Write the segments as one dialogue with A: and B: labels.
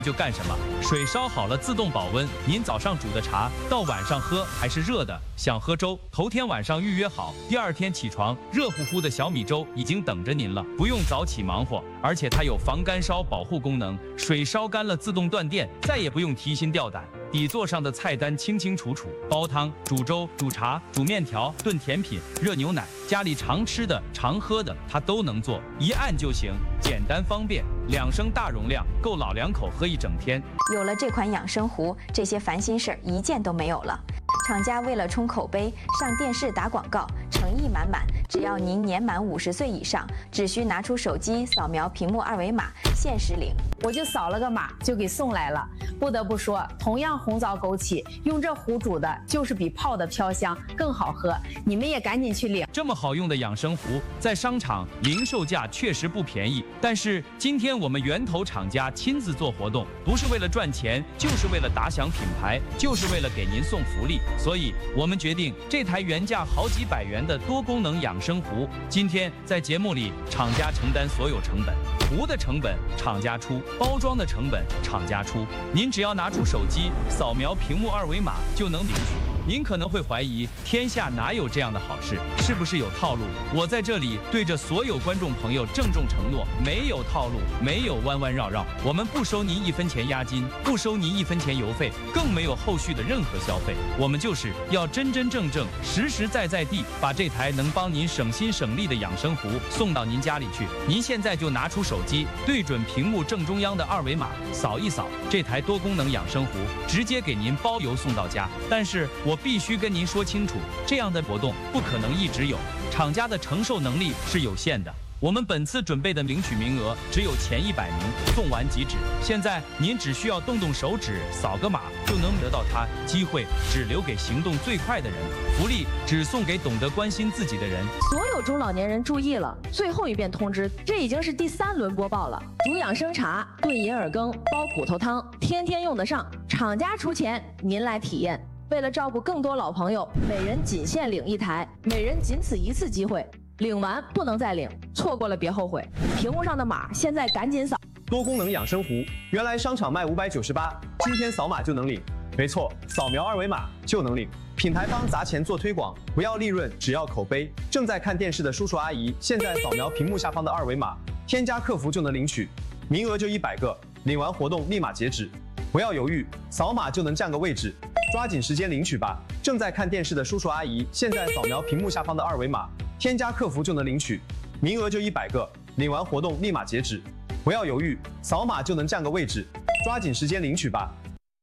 A: 就干什么。水烧好了自动保温，您早上煮的茶到晚上喝还是热的。想喝粥，头天晚上预约好，第二天起床，热乎乎的小米粥已经等着您了，不用早起忙活。而且它有防干烧保护功能，水烧干了自动断电，再也不用提心吊胆。底座上的菜单清清楚楚，煲汤、煮粥、煮茶、煮面条、炖甜品、热牛奶，家里常吃的、常喝的，它都能做，一按就行，简单方便。2升大容量，够老2口喝一整天。
B: 有了这款养生壶，这些烦心事儿一件都没有了。厂家为了冲口碑，上电视打广告，诚意满满。只要您年满50岁以上，只需拿出手机扫描屏幕2维码，限时领。
C: 我就扫了个码就给送来了。不得不说，同样红枣枸杞，用这壶煮的就是比泡的飘香更好喝。你们也赶紧去领。
A: 这么好用的养生壶，在商场零售价确实不便宜，但是今天我们源头厂家亲自做活动，不是为了赚钱，就是为了打响品牌，就是为了给您送福利。所以我们决定，这台原价好几百元的多功能养生壶，今天在节目里厂家承担所有成本，壶的成本厂家出，包装的成本厂家出，您只要拿出手机扫描屏幕2维码就能领取。您可能会怀疑，天下哪有这样的好事？是不是有套路？我在这里对着所有观众朋友郑重承诺，没有套路，没有弯弯绕绕，我们不收您1分钱押金，不收您1分钱邮费，更没有后续的任何消费。我们就是要真真正正、实实在在地把这台能帮您省心省力的养生壶送到您家里去。您现在就拿出手机，对准屏幕正中央的2维码，扫一扫，这台多功能养生壶直接给您包邮送到家。但是我必须跟您说清楚，这样的活动不可能一直有，厂家的承受能力是有限的。我们本次准备的领取名额只有前100名，送完即止。现在您只需要动动手指，扫个码就能得到它，机会只留给行动最快的人，福利只送给懂得关心自己的人。
C: 所有中老年人注意了，最后一遍通知，这已经是第3轮播报了。煮养生茶、炖银耳羹、煲骨头汤，天天用得上。厂家出钱，您来体验。为了照顾更多老朋友，每人仅限领1台，每人仅此1次机会，领完不能再领，错过了别后悔。屏幕上的码现在赶紧扫。
D: 多功能养生壶，原来商场卖598，今天扫码就能领。没错，扫描2维码就能领。品牌方砸钱做推广，不要利润，只要口碑。正在看电视的叔叔阿姨，现在扫描屏幕下方的2维码，添加客服就能领取，名额就100个，领完活动立马截止。不要犹豫，扫码就能占个位置。抓紧时间领取吧！正在看电视的叔叔阿姨，现在扫描屏幕下方的2维码，添加客服就能领取，名额就100个，领完活动立马截止。不要犹豫，扫码就能占个位置，抓紧时间领取吧！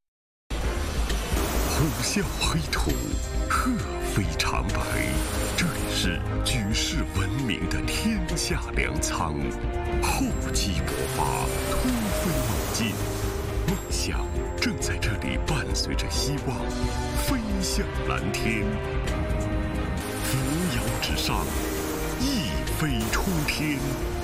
E: 虎啸黑土，鹤飞长白，这里是举世闻名的天下粮仓，厚积薄发，突飞猛进。梦想正在这里伴随着希望飞向蓝天，扶摇直上，一飞冲天。